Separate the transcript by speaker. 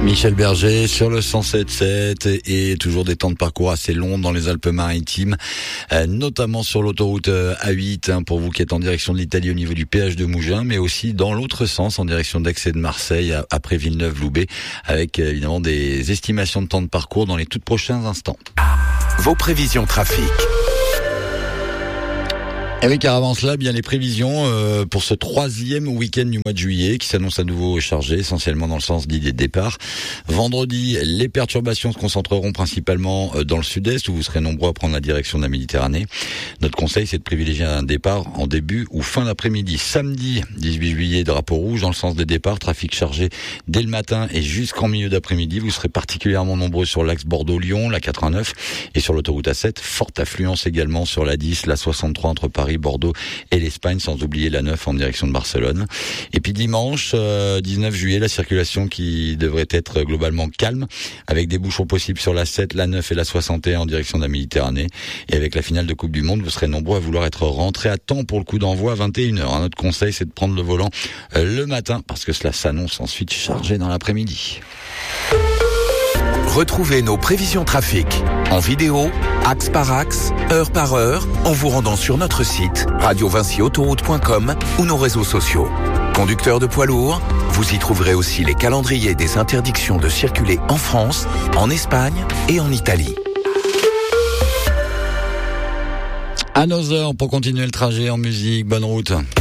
Speaker 1: Michel Berger sur le 107.7 et toujours des temps de parcours assez longs dans les Alpes-Maritimes, notamment sur l'autoroute A8 pour vous qui êtes en direction de l'Italie au niveau du péage de Mougins, mais aussi dans l'autre sens en direction d'Aix et de Marseille après Villeneuve-Loubet, avec évidemment des estimations de temps de parcours dans les tout prochains instants.
Speaker 2: Vos prévisions trafic.
Speaker 1: Et oui, car avant cela, bien les prévisions pour ce troisième week-end du mois de juillet qui s'annonce à nouveau chargé, essentiellement dans le sens d'idée de départ. Vendredi, les perturbations se concentreront principalement dans le sud-est où vous serez nombreux à prendre la direction de la Méditerranée. Notre conseil, c'est de privilégier un départ en début ou fin d'après-midi. Samedi, 18 juillet, drapeau rouge dans le sens des départs, trafic chargé dès le matin et jusqu'en milieu d'après-midi. Vous serez particulièrement nombreux sur l'axe Bordeaux-Lyon, la 89 et sur l'autoroute A7. Forte affluence également sur la 10, la 63 entre Paris, Bordeaux et l'Espagne, sans oublier la 9 en direction de Barcelone. Et puis dimanche, 19 juillet, la circulation qui devrait être globalement calme, avec des bouchons possibles sur la 7, la 9 et la 61 en direction de la Méditerranée. Et avec la finale de Coupe du Monde, vous serez nombreux à vouloir être rentrés à temps pour le coup d'envoi à 21h. Notre conseil, c'est de prendre le volant le matin, parce que cela s'annonce ensuite chargé dans l'après-midi.
Speaker 2: Retrouvez nos prévisions trafic en vidéo, axe par axe, heure par heure, en vous rendant sur notre site radiovincyautoroute.com ou nos réseaux sociaux. Conducteurs de poids lourds, vous y trouverez aussi les calendriers des interdictions de circuler en France, en Espagne et en Italie.
Speaker 1: À nos heures pour continuer le trajet en musique. Bonne route.